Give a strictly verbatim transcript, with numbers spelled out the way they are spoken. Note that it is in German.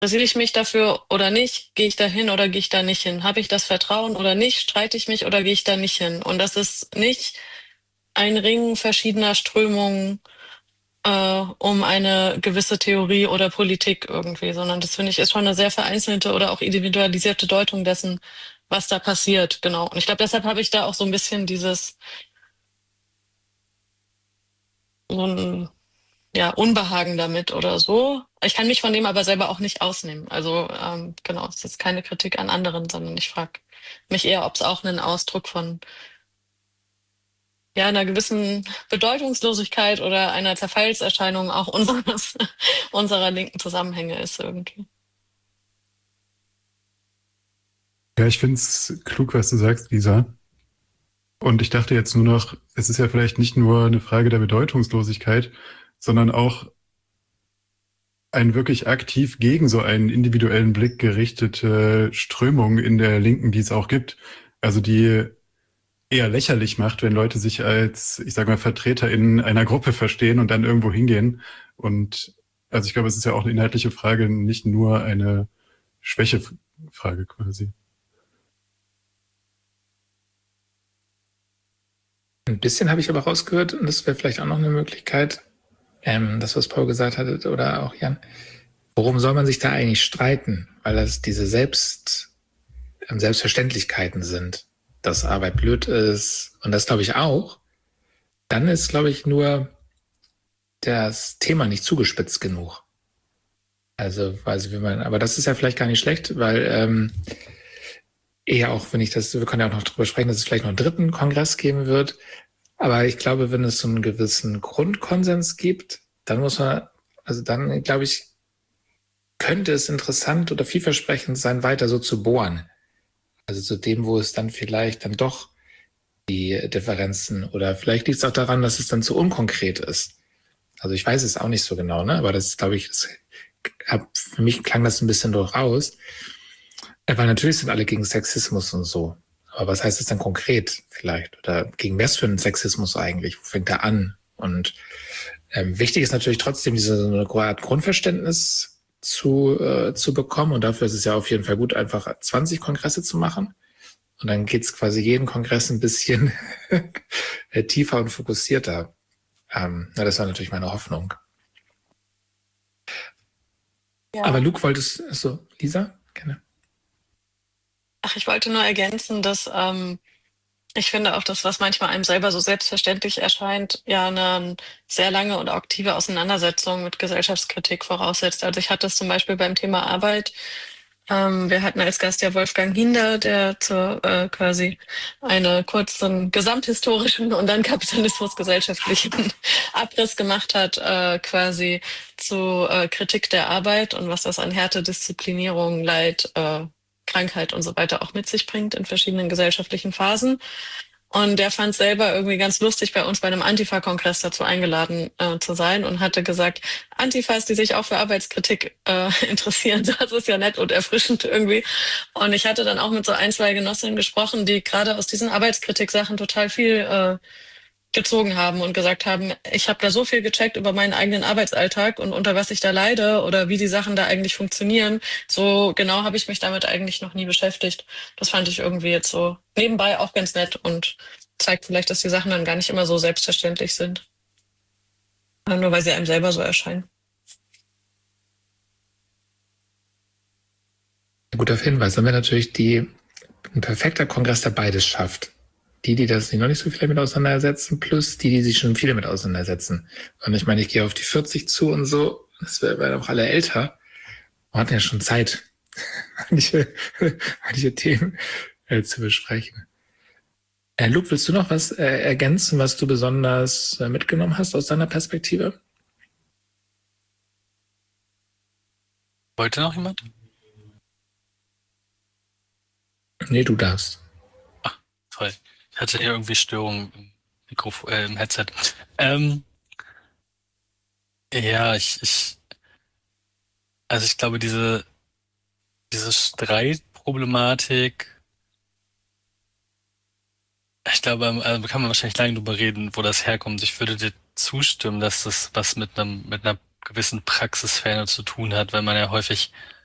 Interessiere ich mich dafür oder nicht? Gehe ich da hin oder gehe ich da nicht hin? Habe ich das Vertrauen oder nicht? Streite ich mich oder gehe ich da nicht hin? Und das ist nicht ein Ring verschiedener Strömungen äh, um eine gewisse Theorie oder Politik irgendwie, sondern das finde ich ist schon eine sehr vereinzelte oder auch individualisierte Deutung dessen, was da passiert, genau. Und ich glaube, deshalb habe ich da auch so ein bisschen dieses so ein ja, Unbehagen damit oder so. Ich kann mich von dem aber selber auch nicht ausnehmen. Also ähm, genau, es ist keine Kritik an anderen, sondern ich frage mich eher, ob es auch einen Ausdruck von ja, einer gewissen Bedeutungslosigkeit oder einer Zerfallserscheinung auch unseres, unserer linken Zusammenhänge ist irgendwie. Ja, ich finde es klug, was du sagst, Lisa. Und ich dachte jetzt nur noch, es ist ja vielleicht nicht nur eine Frage der Bedeutungslosigkeit, sondern auch ein wirklich aktiv gegen so einen individuellen Blick gerichtete Strömung in der Linken, die es auch gibt. Also die eher lächerlich macht, wenn Leute sich als, ich sage mal, Vertreter in einer Gruppe verstehen und dann irgendwo hingehen. Und also ich glaube, es ist ja auch eine inhaltliche Frage, nicht nur eine Schwächefrage quasi. Ein bisschen habe ich aber rausgehört, und das wäre vielleicht auch noch eine Möglichkeit, ähm, das, was Paul gesagt hat, oder auch Jan, worum soll man sich da eigentlich streiten? Weil das diese Selbst, ähm, Selbstverständlichkeiten sind, dass Arbeit blöd ist, und das glaube ich auch. Dann ist, glaube ich, nur das Thema nicht zugespitzt genug. Also, weiß ich, wie man, aber das ist ja vielleicht gar nicht schlecht, weil ähm, eher auch, wenn ich das, wir können ja auch noch drüber sprechen, dass es vielleicht noch einen dritten Kongress geben wird. Aber ich glaube, wenn es so einen gewissen Grundkonsens gibt, dann muss man, also dann glaube ich, könnte es interessant oder vielversprechend sein, weiter so zu bohren. Also zu dem, wo es dann vielleicht dann doch die Differenzen, oder vielleicht liegt es auch daran, dass es dann zu unkonkret ist. Also ich weiß es auch nicht so genau, ne? Aber das glaube ich, das, für mich klang das ein bisschen durchaus. Weil natürlich sind alle gegen Sexismus und so. Aber was heißt das dann konkret vielleicht? Oder gegen was für einen Sexismus eigentlich? Wo fängt er an? Und ähm, wichtig ist natürlich trotzdem, diese so eine Art Grundverständnis zu, äh, zu bekommen. Und dafür ist es ja auf jeden Fall gut, einfach zwanzig Kongresse zu machen. Und dann geht's quasi jeden Kongress ein bisschen tiefer und fokussierter. Ähm, na, das war natürlich meine Hoffnung. Ja. Aber Luke, wolltest du, so, Lisa, gerne. Ach, ich wollte nur ergänzen, dass ähm, ich finde auch das, was manchmal einem selber so selbstverständlich erscheint, ja eine sehr lange und aktive Auseinandersetzung mit Gesellschaftskritik voraussetzt. Also ich hatte es zum Beispiel beim Thema Arbeit. Ähm, wir hatten als Gast ja Wolfgang Hinder, der zur äh, quasi eine kurzen gesamthistorischen und dann kapitalismusgesellschaftlichen Abriss gemacht hat, äh, quasi zu äh, Kritik der Arbeit und was das an Härte, Disziplinierung, Leid, äh, Krankheit und so weiter auch mit sich bringt in verschiedenen gesellschaftlichen Phasen. Und der fand selber irgendwie ganz lustig, bei uns bei einem Antifa-Kongress dazu eingeladen äh, zu sein und hatte gesagt, Antifas, die sich auch für Arbeitskritik äh, interessieren, das ist ja nett und erfrischend irgendwie. Und ich hatte dann auch mit so ein, zwei Genossinnen gesprochen, die gerade aus diesen Arbeitskritik-Sachen total viel äh, gezogen haben und gesagt haben, ich habe da so viel gecheckt über meinen eigenen Arbeitsalltag und unter was ich da leide oder wie die Sachen da eigentlich funktionieren. So genau habe ich mich damit eigentlich noch nie beschäftigt. Das fand ich irgendwie jetzt so nebenbei auch ganz nett und zeigt vielleicht, dass die Sachen dann gar nicht immer so selbstverständlich sind. Nur weil sie einem selber so erscheinen. Ein guter Hinweis. Dann wäre natürlich die, ein perfekter Kongress, der beides schafft. Die, die das sich noch nicht so viel damit auseinandersetzen, plus die, die sich schon viel damit auseinandersetzen. Und ich meine, ich gehe auf die vierzig zu und so, das werden auch alle älter. Wir hatten ja schon Zeit, manche, manche Themen äh, zu besprechen. Äh, Luke, willst du noch was äh, ergänzen, was du besonders äh, mitgenommen hast aus deiner Perspektive? Wollte noch jemand? Nee, du darfst. Ach, toll. Ich hatte hier irgendwie Störungen im, Mikrofon, äh, im Headset. Ähm, ja, ich, ich, also ich glaube, diese, diese Streitproblematik, ich glaube, also kann man wahrscheinlich lange drüber reden, wo das herkommt. Ich würde dir zustimmen, dass das was mit einem, mit einer gewissen Praxisferne zu tun hat, weil man ja häufig